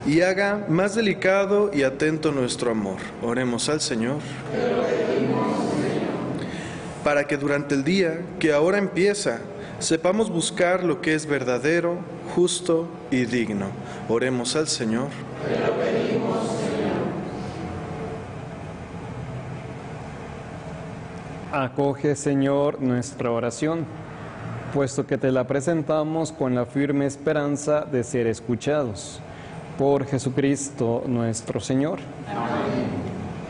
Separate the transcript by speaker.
Speaker 1: y haga más delicado y atento nuestro amor. Oremos al Señor. Para que durante el día que ahora empieza, sepamos buscar lo que es verdadero, justo y digno. Oremos al Señor.
Speaker 2: Acoge, Señor, nuestra oración, puesto que te la presentamos con la firme esperanza de ser escuchados. Por Jesucristo nuestro Señor. Amén.